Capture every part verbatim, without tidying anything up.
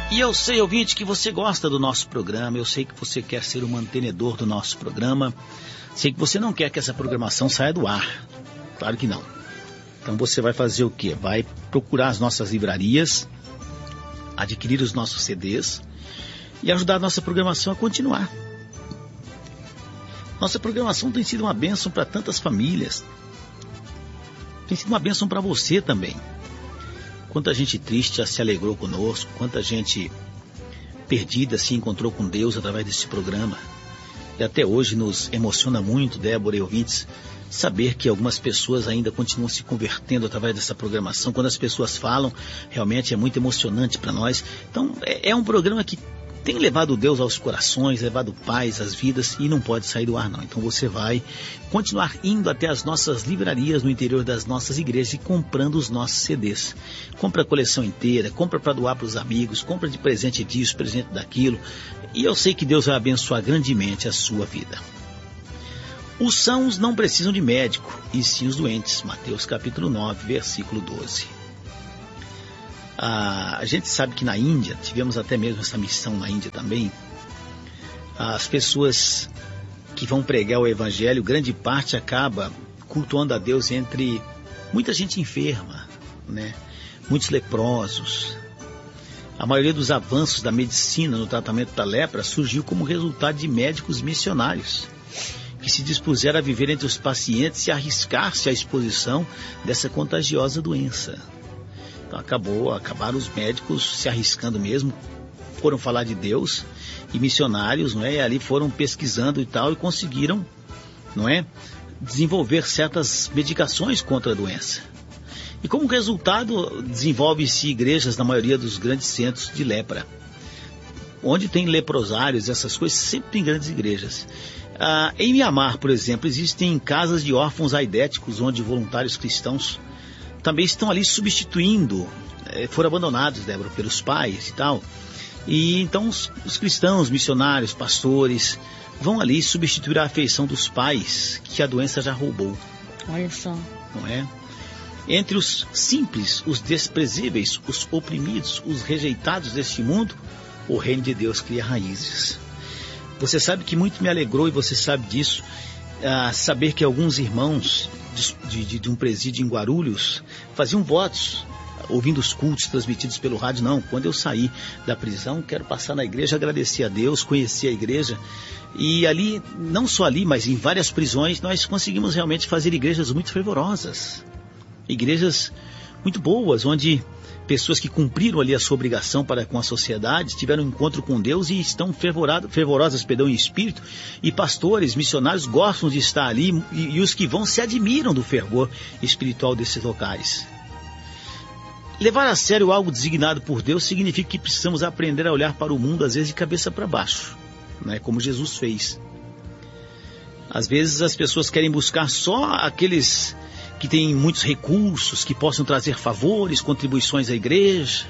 E eu sei, ouvinte, que você gosta do nosso programa, eu sei que você quer ser o mantenedor do nosso programa, sei que você não quer que essa programação saia do ar, claro que não. Então você vai fazer o quê? Vai procurar as nossas livrarias, adquirir os nossos C Ds e ajudar a nossa programação a continuar. Nossa programação tem sido uma bênção para tantas famílias, tem sido uma bênção para você também. Quanta gente triste já se alegrou conosco, quanta gente perdida se encontrou com Deus através desse programa. E até hoje nos emociona muito, Débora e ouvintes, saber que algumas pessoas ainda continuam se convertendo através dessa programação. Quando as pessoas falam, realmente é muito emocionante para nós. Então é, é um programa que tem levado Deus aos corações, levado paz às vidas e não pode sair do ar não. Então você vai continuar indo até as nossas livrarias no interior das nossas igrejas e comprando os nossos C Ds. Compra a coleção inteira, compra para doar para os amigos, compra de presente disso, presente daquilo. E eu sei que Deus vai abençoar grandemente a sua vida. Os sãos não precisam de médico, e sim os doentes. Mateus capítulo nove, versículo doze. Ah, a gente sabe que na Índia, tivemos até mesmo essa missão na Índia também, as pessoas que vão pregar o Evangelho, grande parte acaba cultuando a Deus entre muita gente enferma, né? Muitos leprosos. A maioria dos avanços da medicina no tratamento da lepra surgiu como resultado de médicos missionários, que se dispuseram a viver entre os pacientes e arriscar-se à exposição dessa contagiosa doença. Então acabou, acabaram os médicos se arriscando mesmo, foram falar de Deus, e missionários, não é, e ali foram pesquisando e tal, e conseguiram, não é, desenvolver certas medicações contra a doença. E como resultado, desenvolve-se igrejas na maioria dos grandes centros de lepra. Onde tem leprosários, essas coisas, sempre tem grandes igrejas. Ah, em Mianmar, por exemplo, existem casas de órfãos aidéticos, onde voluntários cristãos também estão ali substituindo, eh, foram abandonados, Débora, pelos pais e tal. E então os, os cristãos, missionários, pastores, vão ali substituir a afeição dos pais que a doença já roubou. Olha só. Não é? Entre os simples, os desprezíveis, os oprimidos, os rejeitados deste mundo, o reino de Deus cria raízes. Você sabe que muito me alegrou, e você sabe disso, ah, saber que alguns irmãos de, de, de um presídio em Guarulhos faziam votos, ouvindo os cultos transmitidos pelo rádio. Não, quando eu sair da prisão, quero passar na igreja, agradecer a Deus, conhecer a igreja. E ali, não só ali, mas em várias prisões, nós conseguimos realmente fazer igrejas muito fervorosas. Igrejas muito boas, onde pessoas que cumpriram ali a sua obrigação para com a sociedade, tiveram um encontro com Deus e estão fervorosas perdão, em espírito, e pastores, missionários gostam de estar ali, e, e os que vão se admiram do fervor espiritual desses locais. Levar a sério algo designado por Deus significa que precisamos aprender a olhar para o mundo, às vezes de cabeça para baixo, né, como Jesus fez. Às vezes as pessoas querem buscar só aqueles que têm muitos recursos, que possam trazer favores, contribuições à igreja.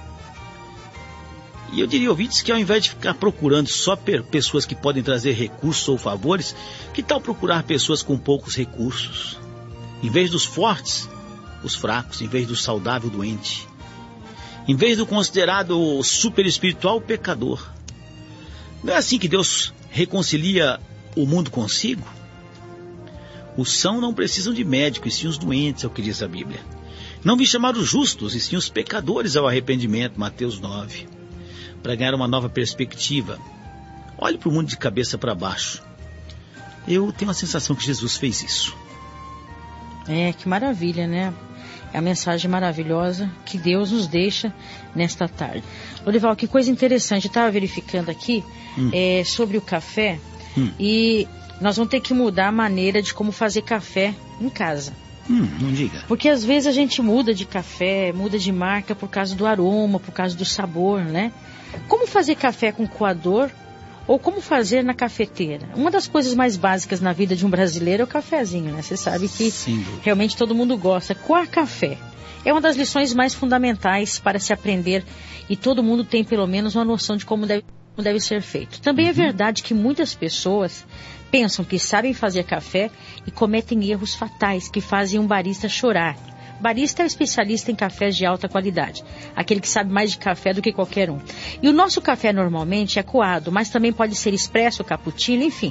E eu diria, ouvintes, que ao invés de ficar procurando só pessoas que podem trazer recursos ou favores, que tal procurar pessoas com poucos recursos? Em vez dos fortes, os fracos. Em vez do saudável, o doente. Em vez do considerado super espiritual, o pecador. Não é assim que Deus reconcilia o mundo consigo? Os sãos não precisam de médico, e sim os doentes, é o que diz a Bíblia. Não vim chamar os justos, e sim os pecadores ao arrependimento, Mateus nove. Para ganhar uma nova perspectiva, olhe para o mundo de cabeça para baixo. Eu tenho a sensação que Jesus fez isso. É, que maravilha, né? É a mensagem maravilhosa que Deus nos deixa nesta tarde. Lorival, que coisa interessante, eu estava verificando aqui hum. é, sobre o café, hum. e nós vamos ter que mudar a maneira de como fazer café em casa. Hum, não diga. Porque às vezes a gente muda de café, muda de marca por causa do aroma, por causa do sabor, né? Como fazer café com coador ou como fazer na cafeteira? Uma das coisas mais básicas na vida de um brasileiro é o cafezinho, né? Você sabe que Sim. realmente todo mundo gosta. Coar café é uma das lições mais fundamentais para se aprender, e todo mundo tem pelo menos uma noção de como deve, como deve ser feito. Também uhum. é verdade que muitas pessoas pensam que sabem fazer café e cometem erros fatais que fazem um barista chorar, Barista é o especialista em cafés de alta qualidade, aquele que sabe mais de café do que qualquer um. E o nosso café normalmente é coado, mas também pode ser expresso, cappuccino, enfim.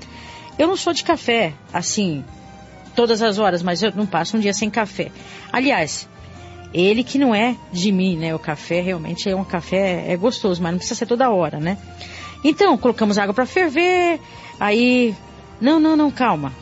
Eu não sou de café, assim, todas as horas, mas eu não passo um dia sem café. Aliás, ele que não é de mim, né? O café realmente é um café, é gostoso, mas não precisa ser toda hora, né? Então, colocamos água para ferver, aí... Não, não, não, calma.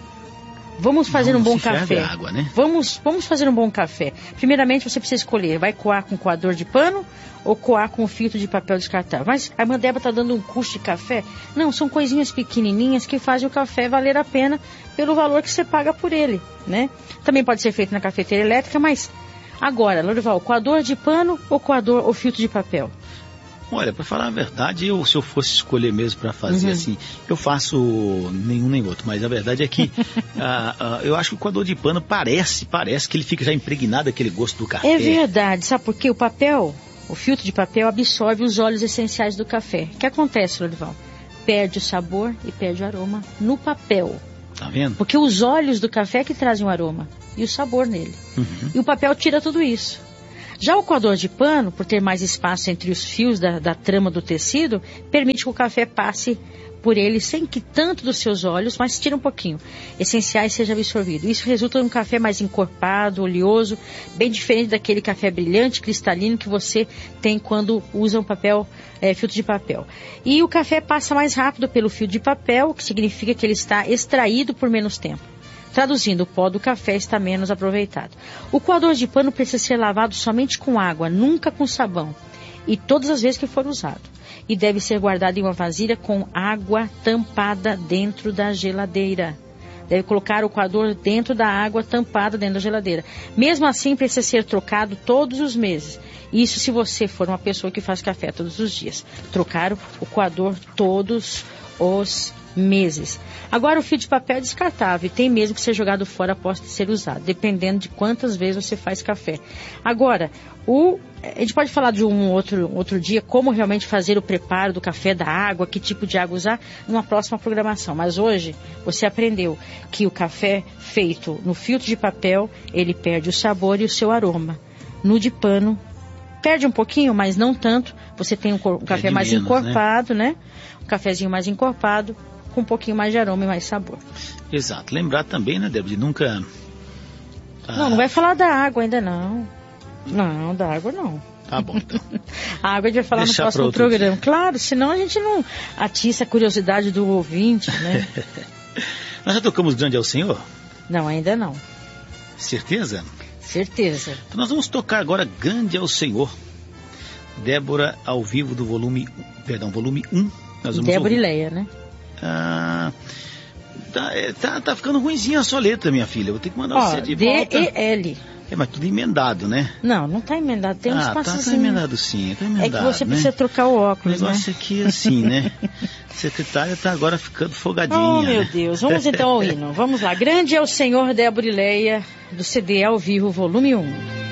Vamos fazer não, um não bom se café. ferve água, né? Vamos, vamos fazer um bom café. Primeiramente, você precisa escolher, vai coar com coador de pano ou coar com filtro de papel descartável. Mas a irmã Débora está dando um custo de café? Não, são coisinhas pequenininhas que fazem o café valer a pena pelo valor que você paga por ele, né? Também pode ser feito na cafeteira elétrica, mas agora, Lorival, coador de pano ou coador ou filtro de papel? Olha, para falar a verdade, eu, se eu fosse escolher mesmo para fazer uhum. assim, eu faço nenhum nem outro, mas a verdade é que ah, ah, eu acho que o coador de pano parece, parece que ele fica já impregnado aquele gosto do café. É verdade, sabe por quê? O papel, o filtro de papel absorve os óleos essenciais do café. O que acontece, Lorival? Perde o sabor e perde o aroma no papel. Tá vendo? Porque os óleos do café que trazem o aroma e o sabor nele. Uhum. E o papel tira tudo isso. Já o coador de pano, por ter mais espaço entre os fios da, da trama do tecido, permite que o café passe por ele sem que tanto dos seus óleos, mas tira um pouquinho, essenciais seja absorvido. Isso resulta em um café mais encorpado, oleoso, bem diferente daquele café brilhante, cristalino que você tem quando usa um papel, é, filtro de papel. E o café passa mais rápido pelo fio de papel, o que significa que ele está extraído por menos tempo. Traduzindo, o pó do café está menos aproveitado. O coador de pano precisa ser lavado somente com água, nunca com sabão. E todas as vezes que for usado. E deve ser guardado em uma vasilha com água tampada dentro da geladeira. Deve colocar o coador dentro da água tampada dentro da geladeira. Mesmo assim, precisa ser trocado todos os meses. Isso se você for uma pessoa que faz café todos os dias. Trocar o coador todos os meses. Agora, o fio de papel é descartável e tem mesmo que ser jogado fora após ser usado, dependendo de quantas vezes você faz café. Agora, o, a gente pode falar de um outro, outro dia como realmente fazer o preparo do café, da água, que tipo de água usar, numa próxima programação. Mas hoje, você aprendeu que o café feito no filtro de papel, ele perde o sabor e o seu aroma. No de pano, perde um pouquinho, mas não tanto. Você tem um, um café mais menos, encorpado, né? né? Um cafezinho mais encorpado, com um pouquinho mais de aroma e mais sabor. Exato. Lembrar também, né, Débora, de nunca... Ah... Não, não vai falar da água ainda não. Não, da água não. Tá bom, então. A água a gente vai falar Deixar no próximo programa. Dia. Claro, senão a gente não atiça a curiosidade do ouvinte, né? Nós já tocamos Grande é o Senhor? Não, ainda não. Certeza? Certeza. Então nós vamos tocar agora Grande é o Senhor. Débora, ao vivo do volume... Perdão, volume um. Nós vamos Débora ouvir. e Leia, né? Ah, tá, tá, tá ficando ruimzinha a sua letra, minha filha. Vou ter que mandar Ó, você de D volta. D E L. É, mas tudo emendado, né? Não, não tá emendado. Tem um ah, espaçozinho. Tá, tá emendado sim, tá emendado, É que você né? precisa trocar o óculos, né? O negócio né? aqui é assim, né? A secretária tá agora ficando folgadinha. Oh, meu né? Deus. Vamos então ao hino. Vamos lá. Grande é o Senhor, Débora e Leia, do C D ao vivo, volume um.